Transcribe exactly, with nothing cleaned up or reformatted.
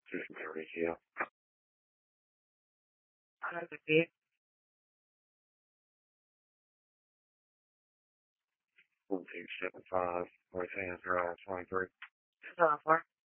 two thirty, yeah. How does it feel? one two seven five, North Hands Drive, twenty-three. It's on for.